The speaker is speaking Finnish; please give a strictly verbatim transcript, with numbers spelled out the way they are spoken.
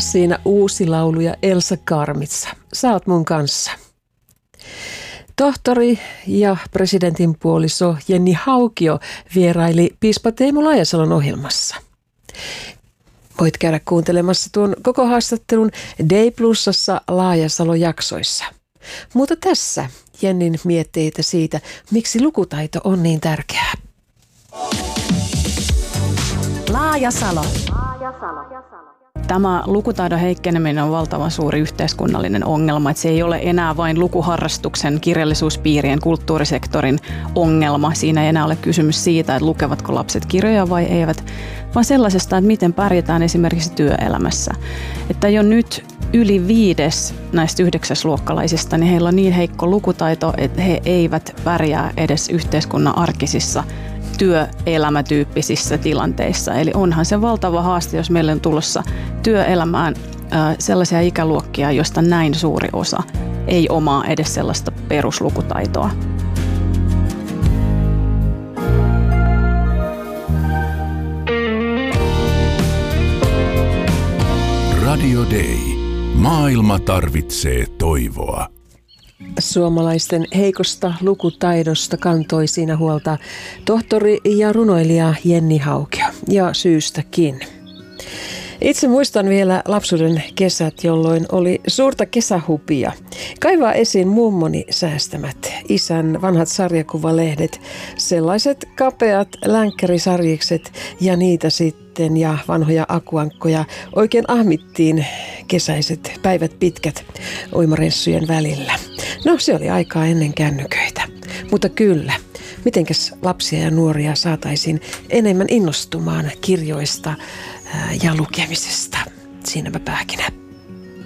Siinä uusi laulu ja Elsa Karmitsa. Sä oot mun kanssa. Tohtori ja presidentin puoliso Jenni Haukio vieraili piispa Teemu Laajasalon ohjelmassa. Voit käydä kuuntelemassa tuon koko haastattelun Day Plusassa Laajasalo-jaksoissa. Mutta tässä Jennin mietteitä siitä, miksi lukutaito on niin tärkeää. Laajasalo. Tämä lukutaidon heikkeneminen on valtavan suuri yhteiskunnallinen ongelma. Että se ei ole enää vain lukuharrastuksen, kirjallisuuspiirien, kulttuurisektorin ongelma. Siinä ei enää ole kysymys siitä, että lukevatko lapset kirjoja vai eivät, vaan sellaisesta, että miten pärjätään esimerkiksi työelämässä. Että jo nyt yli viides näistä yhdeksäsluokkalaisista, niin heillä on niin heikko lukutaito, että he eivät pärjää edes yhteiskunnan arkisissa työelämätyyppisissä tilanteissa. Eli onhan se valtava haaste, jos meillä on tulossa työelämään äh, sellaisia ikäluokkia, joista näin suuri osa ei omaa edes sellaista peruslukutaitoa. Radio Day. Maailma tarvitsee toivoa. Suomalaisten heikosta lukutaidosta kantoi siinä huolta tohtori ja runoilija Jenni Haukio, ja syystäkin. Itse muistan vielä lapsuuden kesät, jolloin oli suurta kesähupia. Kaivaa esiin mummoni säästämät isän vanhat sarjakuvalehdet, sellaiset kapeat länkkärisarjikset ja niitä sitten ja vanhoja akuankkoja oikein ahmittiin kesäiset päivät pitkät uimareissujen välillä. No, se oli aikaa ennen kännyköitä. Mutta kyllä, mitenkäs lapsia ja nuoria saataisiin enemmän innostumaan kirjoista ja lukemisesta? Siinäpä pähkinä.